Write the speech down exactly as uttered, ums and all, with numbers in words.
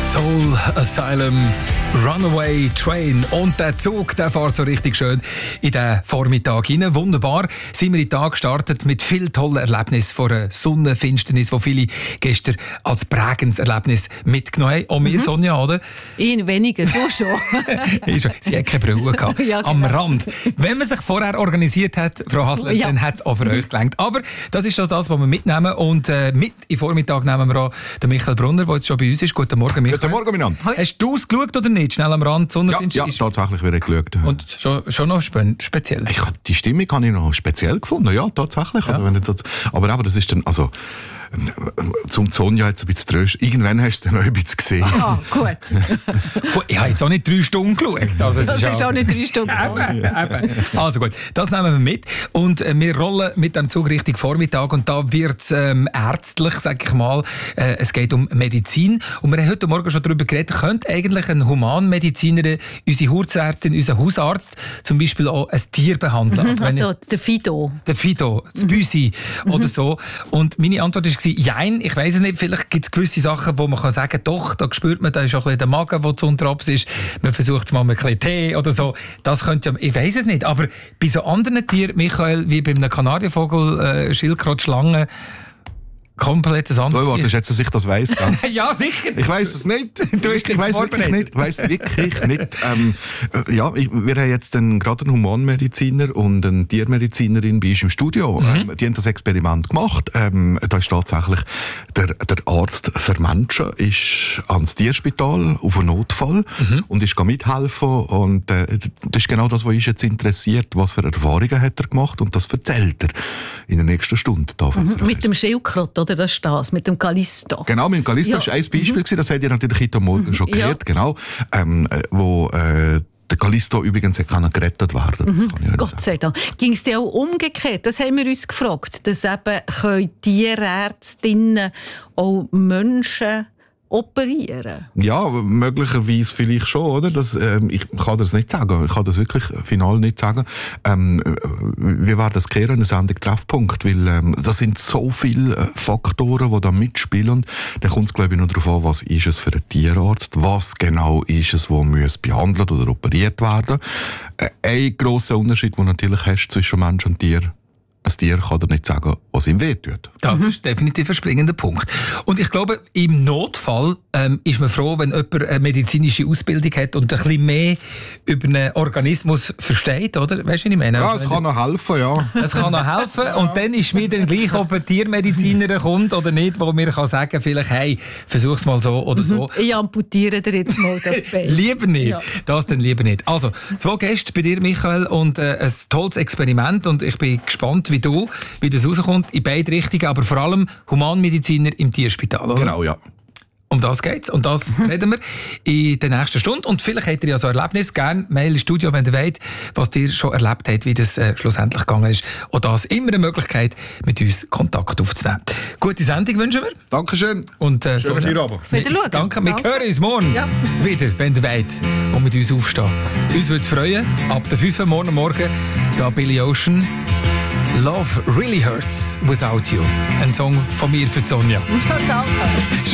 Soul Asylum, Runaway Train. Und der Zug, der fährt so richtig schön in den Vormittag hinein. Wunderbar sind wir in den Tag gestartet mit vielen tollen Erlebnissen von einer Sonnenfinsternis, die viele gestern als prägendes Erlebnis mitgenommen haben. Auch wir, mhm. Sonja, oder? In weniger, du schon. Sie hat keine Brille gehabt. Ja, genau. Am Rand. Wenn man sich vorher organisiert hat, Frau Hasler, ja. dann hat es auch für euch gelangt. Aber das ist schon das, was wir mitnehmen. Und äh, mit im Vormittag nehmen wir auch den Michael Brunner, der jetzt schon bei uns ist. Guten Morgen, Michael. Guten Morgen, miteinander. Hast du es geschaut oder nicht? Schnell am Rand, ja, ja, tatsächlich wieder geschaut. Und schon, schon noch spe- speziell? Ich, die Stimmung habe ich noch speziell gefunden, ja, tatsächlich. Ja. Also, wenn jetzt, aber, aber das ist dann, also, zum Sonja jetzt ein bisschen trösten. Irgendwann hast du es dann noch ein bisschen gesehen. Ah, gut. Gut, ich habe jetzt auch nicht drei Stunden geschaut. Also, das ist, ist auch nicht drei Stunden. Eben, eben. Also gut, das nehmen wir mit. Und äh, wir rollen mit dem Zug Richtung Vormittag. Und da wird es ähm, ärztlich, sage ich mal. Äh, es geht um Medizin. Und wir haben heute Morgen schon darüber geredet, könnte eigentlich ein Humanmediziner, unsere Hausärztin, unser Hausarzt zum Beispiel auch ein Tier behandeln. Mhm, also, also der Fido. Der Fido, das Büsi mhm. oder so. Und meine Antwort ist, jein, ich weiss es nicht, vielleicht gibt es gewisse Sachen, wo man kann sagen kann, doch, da spürt man, da ist auch ein bisschen der Magen, der zu unterabs ist. Man versucht es mal mit ein bisschen Tee oder so. Das könnte ja, ich weiss es nicht, aber bei so anderen Tieren, Michael, wie bei einem Kanarienvogel, äh, Schildkröte, Schlange, komplett anderes. Du wartest jetzt, dass ich das weiss. Ja, sicher. Ich weiss es nicht. Du ich weiss wirklich nicht. Ich weiss wirklich nicht. Ähm, äh, ja, ich, wir haben jetzt einen, gerade einen Humanmediziner und eine Tiermedizinerin bei uns im Studio. Mhm. Ähm, die haben das Experiment gemacht. Ähm, da ist tatsächlich der, der Arzt für Menschen ist ans Tierspital auf einen Notfall mhm. und ist mithelfen. Und äh, das ist genau das, was uns jetzt interessiert. Was für Erfahrungen hat er gemacht? Und das erzählt er in der nächsten Stunde. Da mhm. Mit dem Schildkröte, oder? Das ist das, mit dem Callisto. Genau, mit dem Callisto ja. war ein Beispiel, mhm. das habt ihr natürlich heute Morgen schon gehört, ja. genau, ähm, wo äh, der Callisto übrigens kann gerettet werden. Das mhm. kann ich Gott sei Dank. Ging es dir auch umgekehrt? Das haben wir uns gefragt, dass eben können Tierärztinnen auch Menschen operieren? Ja, möglicherweise vielleicht schon, oder? Das, ähm, ich kann das nicht sagen. Ich kann das wirklich final nicht sagen. Ähm, wir werden das klären in der Sendung Treffpunkt, weil ähm, das sind so viele Faktoren, die da mitspielen. Da kommt es, glaube ich, nur darauf an, was ist es für einen Tierarzt, was genau ist es, wo muss behandelt oder operiert werden. Äh, ein grosser Unterschied, den du natürlich hast zwischen Mensch und Tier. Ein Tier kann dir nicht sagen, was ihm wehtut. Das mhm. ist definitiv ein springender Punkt. Und ich glaube, im Notfall ähm, ist man froh, wenn jemand eine medizinische Ausbildung hat und ein bisschen mehr über einen Organismus versteht, oder? Weißt du, was ich meine? Ja, es kann noch helfen, ja. Es kann noch helfen. Ja. Und dann ist mir dann gleich, ob ein Tiermediziner kommt oder nicht, wo mir kann sagen, vielleicht, hey, versuch's mal so oder so. Ich amputiere dir jetzt mal das Bein. Lieber nicht. Ja. Das dann lieber nicht. Also, zwei Gäste bei dir, Michael, und äh, ein tolles Experiment. Und ich bin gespannt, wie du, wie das rauskommt, in beide Richtungen, aber vor allem Humanmediziner im Tierspital, oder? Genau, ja. Um das geht's. Und das reden wir in der nächsten Stunde. Und vielleicht habt ihr ja so ein Erlebnis. Gerne Mail ins Studio, wenn ihr wollt, was ihr schon erlebt habt, wie das äh, schlussendlich gegangen ist. Und das immer eine Möglichkeit, mit uns Kontakt aufzunehmen. Gute Sendung wünschen wir. Dankeschön. Und äh, schönen so, Feierabend. Wiederschauen. Danke. Wir Danke. hören uns morgen ja. wieder, wenn ihr wollt, und mit uns aufstehen. Uns würde es freuen. Ab der fünf Uhr morgen Morgen, da Billy Ocean. Love really hurts without you. Ein Song von mir für Sonja. Ja, danke.